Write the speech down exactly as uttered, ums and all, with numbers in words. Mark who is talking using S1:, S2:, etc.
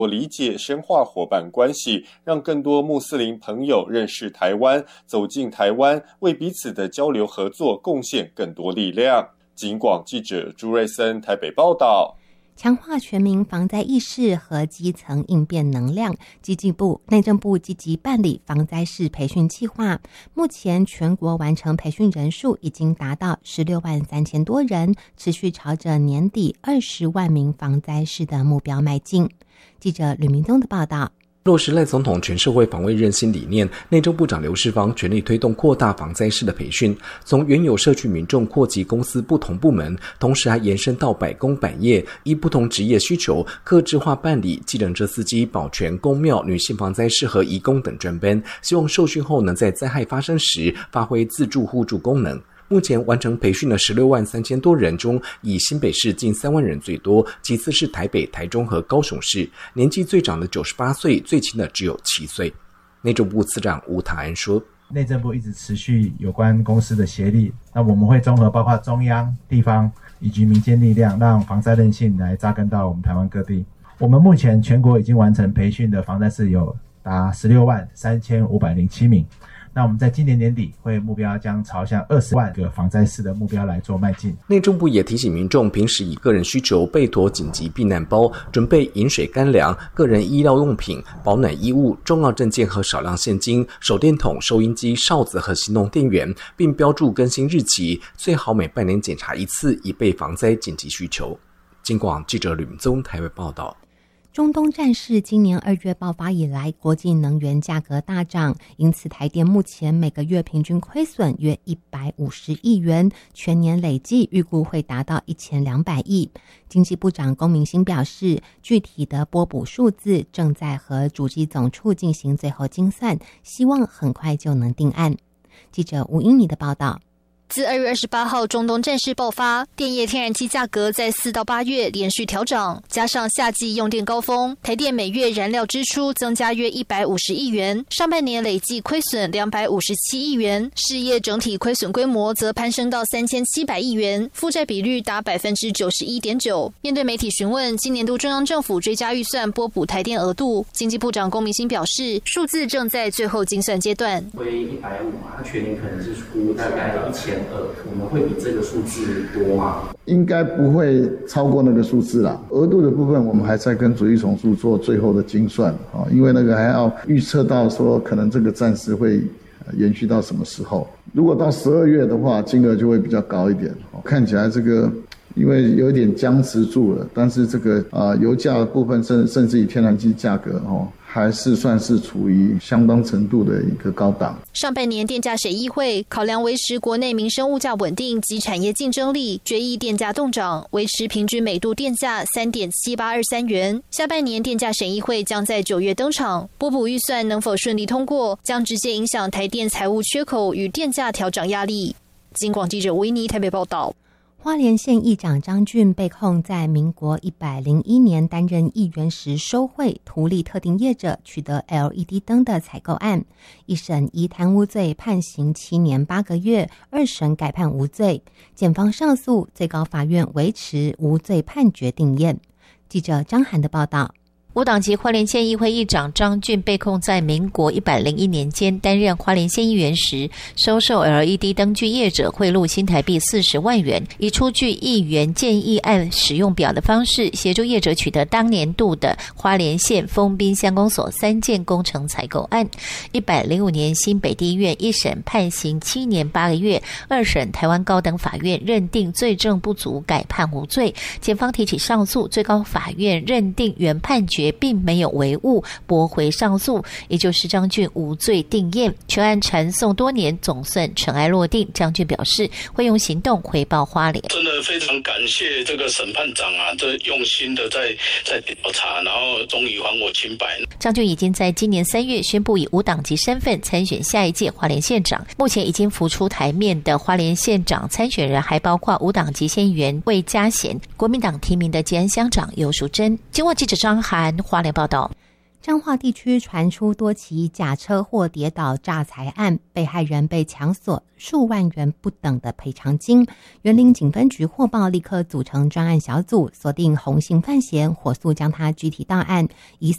S1: 我理解深化伙伴关系，让更多穆斯林朋友认识台湾，走进台湾，为彼此的交流合作贡献更多力量。警广记者朱瑞森台北报道。
S2: 强化全民防灾意识和基层应变能量，经济部、内政部积极办理防灾士培训计划。目前全国完成培训人数已经达到十六万三千多人，持续朝着年底二十万名防灾士的目标迈进。记者吕明宗的报道。
S3: 落实赖总统全社会防卫韧性理念，内政部长刘世芳全力推动扩大防灾士的培训，从原有社区民众扩及公司不同部门，同时还延伸到百工百业，依不同职业需求，客制化办理计程车司机、保全、公庙、女性防灾士和移工等专班，希望受训后能在灾害发生时发挥自助互助功能。目前完成培训的十六万三千多人中，以新北市近三万人最多，其次是台北、台中和高雄市。年纪最长的九十八岁，最轻的只有七岁。内政部次长吴塔安说：“
S4: 内政部一直持续有关公司的协力，那我们会综合包括中央、地方以及民间力量，让防灾韧性来扎根到我们台湾各地。我们目前全国已经完成培训的防灾士有达十六万三千五百零七名。”那我们在今年年底会目标将朝向二十万个防灾士的目标来做迈进。
S3: 内政部也提醒民众，平时以个人需求备妥紧急避难包，准备饮水、干粮、个人医疗用品、保暖衣物、重要证件和少量现金、手电筒、收音机、哨子和行动电源，并标注更新日期，最好每半年检查一次，以备防灾紧急需求。警广记者吕明宗台北报道。
S2: 中东战事今年二月爆发以来，国际能源价格大涨，因此台电目前每个月平均亏损约一百五十亿元，全年累计预估会达到一千两百亿。经济部长龚明鑫表示，具体的拨补数字正在和主计总处进行最后精算，希望很快就能定案。记者吴英妮的报道。
S5: 自二月二十八号中东战事爆发，电业天然气价格在四到八月连续调涨，加上夏季用电高峰，台电每月燃料支出增加约一百五十亿元，上半年累计亏损两百五十七亿元，事业整体亏损规模则攀升到三千七百亿元，负债比率达百分之九十一点九。面对媒体询问今年度中央政府追加预算拨补台电额度，经济部长龚明鑫表示，数字正在最后精算阶段。
S6: 亏一百五嘛，它全年可能是估大概一千。我们会比这个数字多吗？
S7: 应该不会超过那个数字啦。额度的部分，我们还在跟主计总处做最后的精算啊，因为那个还要预测到说可能这个战事会延续到什么时候。如果到十二月的话，金额就会比较高一点。看起来这个因为有点僵持住了，但是这个啊、呃、油价的部分甚甚至以天然气价格哦。还是算是处于相当程度的一个高档。
S5: 上半年电价审议会考量维持国内民生物价稳定及产业竞争力，决议电价动涨，维持平均每度电价 三点七八二三元。下半年电价审议会将在九月登场，拨补预算能否顺利通过，将直接影响台电财务缺口与电价调涨压力。警广记者维尼台北报道。
S2: 花莲县议长张俊被控在民国一百零一年担任议员时收贿图利特定业者取得 L E D 灯的采购案，一审依贪污罪判刑七年八个月，二审改判无罪，检方上诉，最高法院维持无罪判决定谳。记者张涵的报道。
S8: 无党籍花莲县议会议长张俊被控在民国一百零一年间担任花莲县议员时，收受 L E D 灯具业者贿赂新台币四十万元，以出具议员建议案使用表的方式，协助业者取得当年度的花莲县丰滨乡公所三件工程采购案。一百零五年新北地院一审判刑七年八个月，二审台湾高等法院认定罪证不足，改判无罪。检方提起上诉，最高法院认定原判决并没有违误，驳回上诉，也就是张俊无罪定谳。全案缠讼多年，总算尘埃落定。张俊表示会用行动回报花莲。
S9: 真的非常感谢这个审判长啊，这用心的在在调查，然后终于还我清白。
S8: 张俊已经在今年三月宣布以无党籍身份参选下一届花莲县长。目前已经浮出台面的花莲县长参选人还包括无党籍县议员魏家贤、国民党提名的吉安乡长游淑珍。经过记者张涵花莲报道。
S2: 彰化地区传出多起假车祸跌倒诈财案，被害人被强索数万元不等的赔偿金。员林警分局获报，立刻组成专案小组，锁定红姓犯嫌，火速将他拘提到案，移